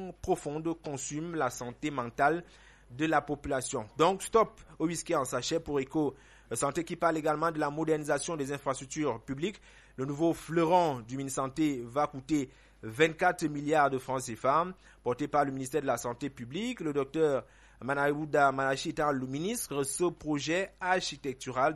profonde consument la santé mentale de la population. Donc, stop au whisky en sachet pour Eco Santé qui parle également de la modernisation des infrastructures publiques. Le nouveau fleuron du ministère Santé va coûter 24 milliards de francs CFA, porté par le ministère de la Santé publique. Le docteur Manaouda Manachi étant le ministre, ce projet architectural